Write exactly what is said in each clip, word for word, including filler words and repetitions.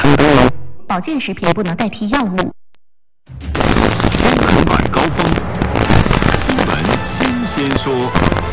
唱歌喽。 保健食品不能代替药物。 新闻晚高峰，新闻新鲜说。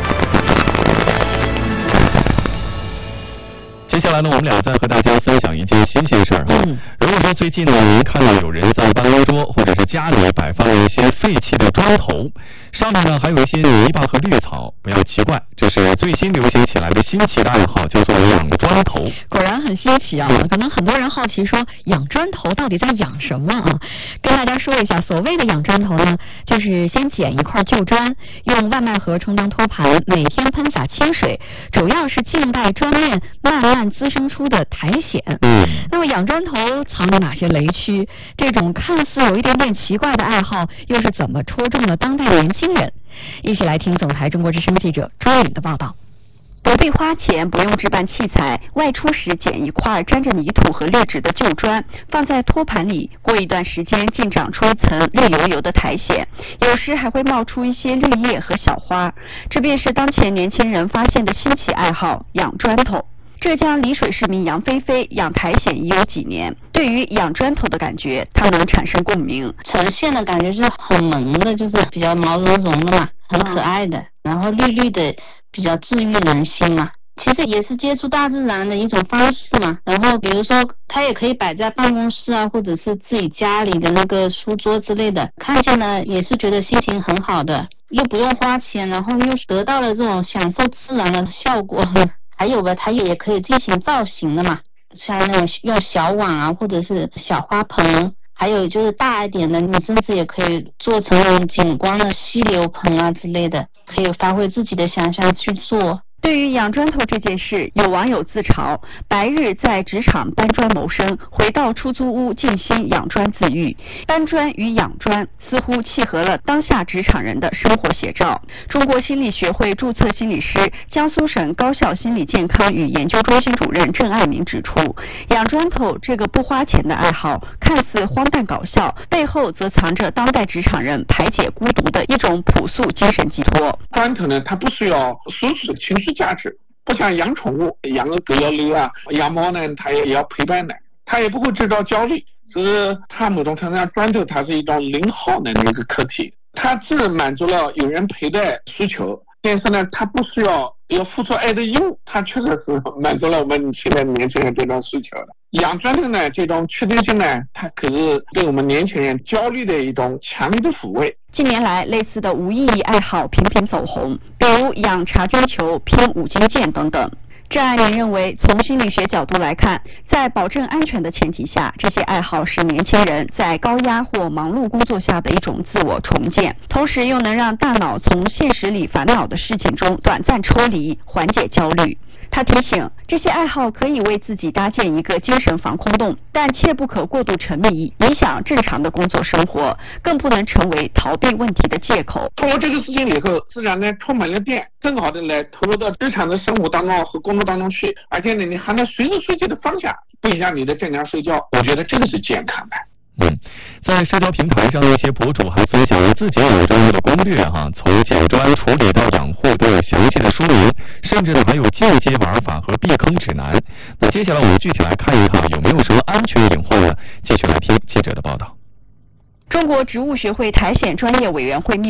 接下来呢，我们俩再和大家分享一件新鲜事儿哈。嗯、如果说最近呢，您看到有人在办公桌或者是家里摆放了一些废弃的砖头，上面呢还有一些泥巴和绿草，不要奇怪，这是最新流行起来的新奇的爱好，叫做养砖头。 果然很新奇啊！可能很多人好奇说，养砖头到底在养什么啊？跟大家说一下，所谓的养砖头呢，就是先捡一块旧砖，用外卖盒充当托盘，每天喷洒清水，主要是静待砖面慢慢滋生出的苔藓。嗯，那么养砖头藏有哪些雷区？这种看似有一点点奇怪的爱好，又是怎么戳中了当代年轻人？一起来听总台中国之声记者朱颖的报道。不必花钱，不用置办器材，外出时捡一块沾着泥土和劣质的旧砖，放在托盘里，过一段时间竟长出一层绿油油的苔藓，有时还会冒出一些绿叶和小花。这便是当前年轻人发现的新奇爱好——养砖头。浙江丽水市民杨菲菲养苔藓已有几年，对于养砖头的感觉，她能产生共鸣。 呈现的感觉是很萌的，就是比较毛茸茸的嘛，很可爱的，然后绿绿的，比较治愈人心嘛。其实也是接触大自然的一种方式嘛。然后比如说，它也可以摆在办公室啊，或者是自己家里的那个书桌之类的，看见呢也是觉得心情很好的，又不用花钱，然后又得到了这种享受自然的效果。还有吧，它也可以进行造型的嘛，像那种用小碗啊，或者是小花盆，还有就是大一点的，你甚至也可以做成那种景观的溪流盆啊之类的，可以发挥自己的想象去做。 对于养砖头这件事，有网友自嘲：白日在职场搬砖谋生，回到出租屋静心养砖自愈。搬砖与养砖似乎契合了当下职场人的生活写照。中国心理学会注册心理师、江苏省高校心理健康与研究中心主任郑爱民指出，养砖头这个不花钱的爱好，看似荒诞搞笑，背后则藏着当代职场人排解孤独的一种朴素精神寄托。 砖头呢，它不需要输出情绪价值，不像养宠物，养个狗要溜啊，养猫呢，它也要陪伴的，它也不会制造焦虑。只是它某种程度上，砖头它是一种零耗能的一个课题，它是满足了有人陪的需求，但是呢，它不需要要付出爱的义务，它确实是满足了我们现在年轻人这种需求的。养砖头呢，这种确定性呢，它可是对我们年轻人焦虑的一种强烈的抚慰。 近年来，类似的无意义爱好频频走红，比如养茶碉球、拼五金件等等。郑爱民认为，从心理学角度来看，在保证安全的前提下，这些爱好是年轻人在高压或忙碌工作下的一种自我重建，同时又能让大脑从现实里烦恼的事情中短暂抽离，缓解焦虑。他提醒，这些爱好可以为自己搭建一个精神防空洞，但切不可过度沉迷，影响正常的工作生活，更不能成为逃避问题的借口。 通过这个事情以后，自然呢充满了电，更好的来投入到日常的生活当中和工作当中去，而且呢，你还能随时随地的放下，不影响你的正常睡觉。我觉得这个是健康的。 嗯，在社交平台上，一些博主还分享了自己养砖的攻略哈，从捡砖处理到养护都有详细的说明，甚至呢还有进阶玩法和避坑指南。那接下来我们具体来看一看有没有什么安全隐患呢？继续来听记者的报道。 中国植物学会苔藓专业委员会秘